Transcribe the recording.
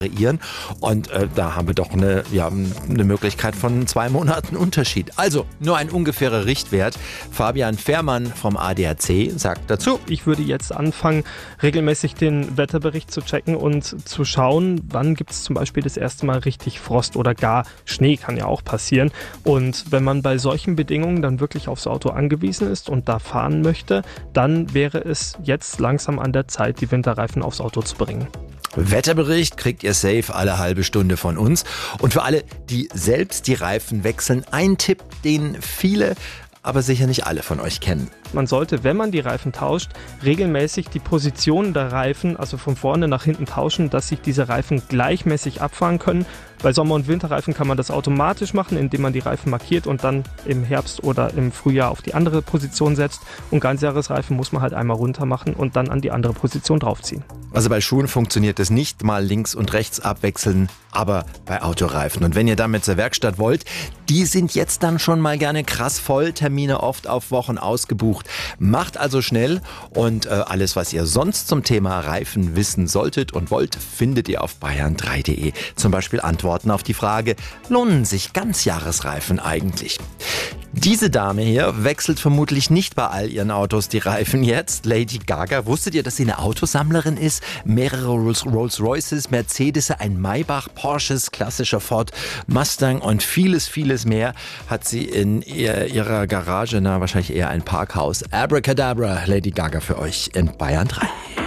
Und da haben wir doch eine Möglichkeit von 2 Monaten Unterschied. Also nur ein ungefährer Richtwert. Fabian Fährmann vom ADAC sagt dazu: Ich würde jetzt anfangen, regelmäßig den Wetterbericht zu checken und zu schauen, wann gibt es zum Beispiel das erste Mal richtig Frost oder gar Schnee, kann ja auch passieren. Und wenn man bei solchen Bedingungen dann wirklich aufs Auto angewiesen ist und da fahren möchte, dann wäre es jetzt langsam an der Zeit, die Winterreifen aufs Auto zu bringen. Wetterbericht kriegt ihr safe alle halbe Stunde von uns. Und für alle, die selbst die Reifen wechseln, ein Tipp, den viele, aber sicher nicht alle von euch kennen. Man sollte, wenn man die Reifen tauscht, regelmäßig die Position der Reifen, also von vorne nach hinten tauschen, dass sich diese Reifen gleichmäßig abfahren können. Bei Sommer- und Winterreifen kann man das automatisch machen, indem man die Reifen markiert und dann im Herbst oder im Frühjahr auf die andere Position setzt. Und Ganzjahresreifen muss man halt einmal runter machen und dann an die andere Position draufziehen. Also bei Schuhen funktioniert es nicht, mal links und rechts abwechseln, aber bei Autoreifen. Und wenn ihr damit zur Werkstatt wollt, die sind jetzt dann schon mal gerne krass voll, Termine oft auf Wochen ausgebucht. Macht also schnell und alles, was ihr sonst zum Thema Reifen wissen solltet und wollt, findet ihr auf bayern3.de. Zum Beispiel Antworten auf die Frage: Lohnen sich Ganzjahresreifen eigentlich? Diese Dame hier wechselt vermutlich nicht bei all ihren Autos die Reifen jetzt. Lady Gaga, wusstet ihr, dass sie eine Autosammlerin ist? Mehrere Rolls-Royces, Mercedes, ein Maybach, Porsches, klassischer Ford, Mustang und vieles, vieles mehr hat sie in ihrer Garage, wahrscheinlich eher ein Parkhaus. Abracadabra, Lady Gaga für euch in Bayern 3.